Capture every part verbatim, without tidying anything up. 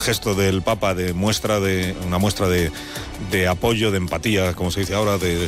Gesto del Papa de muestra de una muestra de, de apoyo, de empatía, como se dice ahora, de,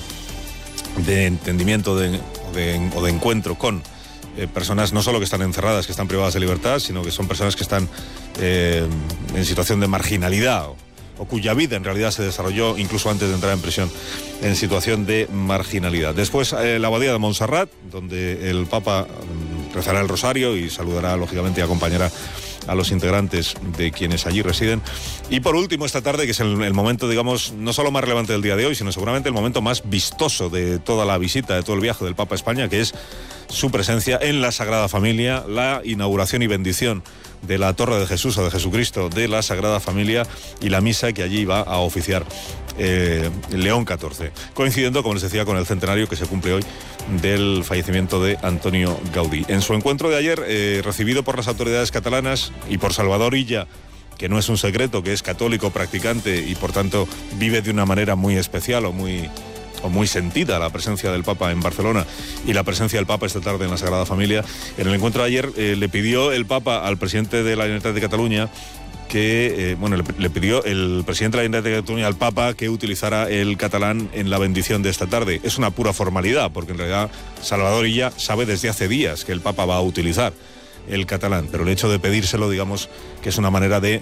de entendimiento de, de, o de encuentro con eh, personas no solo que están encerradas, que están privadas de libertad, sino que son personas que están eh, en situación de marginalidad o, o cuya vida en realidad se desarrolló incluso antes de entrar en prisión en situación de marginalidad. Después eh, la abadía de Montserrat, donde el Papa rezará el rosario y saludará lógicamente y acompañará a los integrantes de quienes allí residen. Y por último, esta tarde, que es el, el momento, digamos, no solo más relevante del día de hoy, sino seguramente el momento más vistoso de toda la visita, de todo el viaje del Papa a España, que es su presencia en la Sagrada Familia, la inauguración y bendición de la Torre de Jesús o de Jesucristo de la Sagrada Familia y la misa que allí va a oficiar eh, León catorce, coincidiendo, como les decía, con el centenario que se cumple hoy del fallecimiento de Antonio Gaudí. En su encuentro de ayer, eh, recibido por las autoridades catalanas y por Salvador Illa, que no es un secreto, que es católico practicante y por tanto vive de una manera muy especial o muy... o muy sentida la presencia del Papa en Barcelona y la presencia del Papa esta tarde en la Sagrada Familia. En el encuentro de ayer eh, le pidió el Papa al presidente de la Generalitat de Cataluña que, eh, bueno, le, le pidió el presidente de la Generalitat de Cataluña al Papa que utilizara el catalán en la bendición de esta tarde. Es una pura formalidad, porque en realidad Salvador Illa sabe desde hace días que el Papa va a utilizar el catalán, pero el hecho de pedírselo, digamos, que es una manera de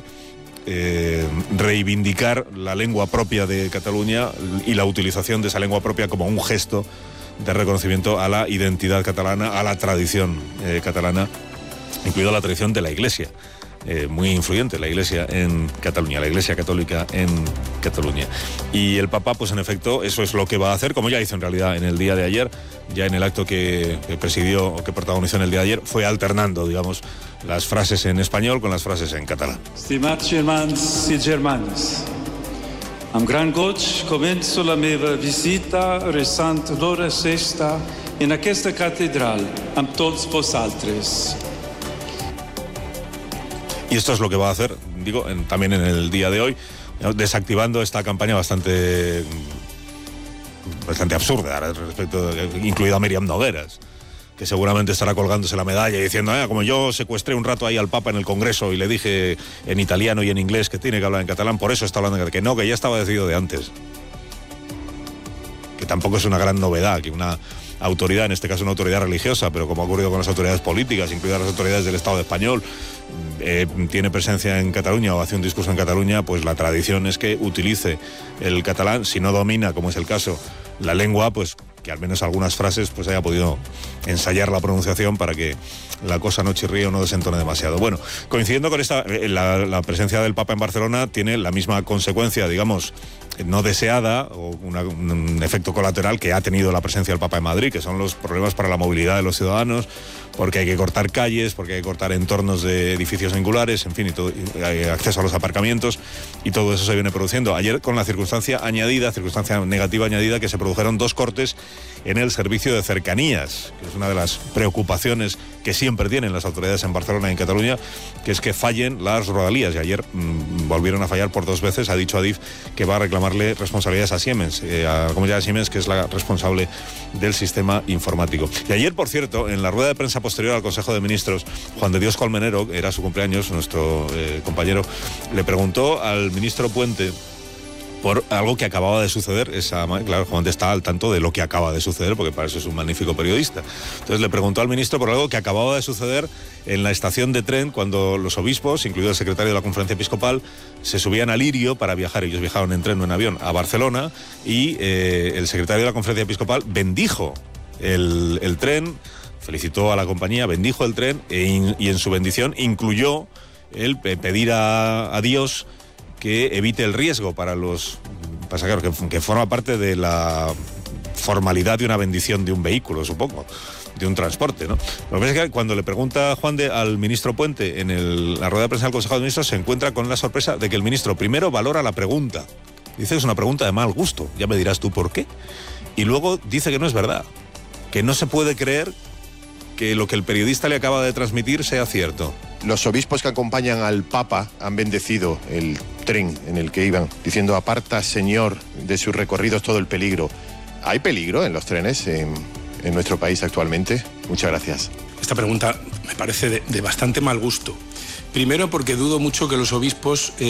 Eh, reivindicar la lengua propia de Cataluña y la utilización de esa lengua propia como un gesto de reconocimiento a la identidad catalana, a la tradición eh, catalana, incluida la tradición de la Iglesia, eh, muy influyente la Iglesia en Cataluña, la Iglesia católica en Cataluña. Y el Papa, pues en efecto, eso es lo que va a hacer, como ya hizo en realidad en el día de ayer, ya en el acto que, que presidió o que protagonizó en el día de ayer, fue alternando, digamos, las frases en español con las frases en catalán. Estimats germans i germanes, amb gran goig començo la meva visita resant l'hora sexta en aquesta catedral amb tots vosaltres. Y esto es lo que va a hacer, digo, en, también en el día de hoy, desactivando esta campaña bastante bastante absurda respecto, incluida Míriam Nogueras, que seguramente estará colgándose la medalla y diciendo, ah, como yo secuestré un rato ahí al Papa en el Congreso y le dije en italiano y en inglés que tiene que hablar en catalán, por eso está hablando en que no, que ya estaba decidido de antes. Que tampoco es una gran novedad que una autoridad, en este caso una autoridad religiosa, pero como ha ocurrido con las autoridades políticas, incluidas las autoridades del Estado español, eh, tiene presencia en Cataluña o hace un discurso en Cataluña, pues la tradición es que utilice el catalán. Si no domina, como es el caso, la lengua, pues que al menos algunas frases pues haya podido ensayar la pronunciación para que la cosa no chirríe o no desentone demasiado. Bueno, coincidiendo con esta, la, la presencia del Papa en Barcelona tiene la misma consecuencia, digamos, no deseada o una, un efecto colateral que ha tenido la presencia del Papa en Madrid, que son los problemas para la movilidad de los ciudadanos, porque hay que cortar calles, porque hay que cortar entornos de edificios singulares, en fin, y todo, y hay acceso a los aparcamientos, y todo eso se viene produciendo. Ayer con la circunstancia añadida, circunstancia negativa añadida, que se produjeron dos cortes en el servicio de cercanías, que es una de las preocupaciones que siempre tienen las autoridades en Barcelona y en Cataluña, que es que fallen las rodalías, y ayer mmm, volvieron a fallar por dos veces. Ha dicho Adif que va a reclamarle responsabilidades a Siemens, eh, a la comunidad de Siemens, que es la responsable del sistema informático. Y ayer, por cierto, en la rueda de prensa posterior al Consejo de Ministros, Juan de Dios Colmenero, era su cumpleaños, nuestro eh, compañero, le preguntó al ministro Puente por algo que acababa de suceder. Esa, claro, Juan está al tanto de lo que acaba de suceder, porque para eso es un magnífico periodista. Entonces le preguntó al ministro por algo que acababa de suceder en la estación de tren, cuando los obispos, incluido el secretario de la Conferencia Episcopal, se subían al Lirio para viajar. Ellos viajaron en tren o en avión a Barcelona, y eh, el secretario de la Conferencia Episcopal bendijo el, el tren, felicitó a la compañía, bendijo el tren, e in, y en su bendición incluyó el pedir a, a Dios que evite el riesgo para los pasajeros, que, que forma parte de la formalidad de una bendición de un vehículo, supongo, de un transporte, ¿no? Lo que pasa es que cuando le pregunta Juan de al ministro Puente en el, la rueda de prensa del Consejo de Ministros, se encuentra con la sorpresa de que el ministro primero valora la pregunta. Dice que es una pregunta de mal gusto, ya me dirás tú por qué. Y luego dice que no es verdad, que no se puede creer que lo que el periodista le acaba de transmitir sea cierto. Los obispos que acompañan al Papa han bendecido el tren en el que iban, diciendo: aparta, Señor, de sus recorridos todo el peligro. ¿Hay peligro en los trenes en, en nuestro país actualmente? Muchas gracias. Esta pregunta me parece de, de bastante mal gusto. Primero porque dudo mucho que los obispos... Eh,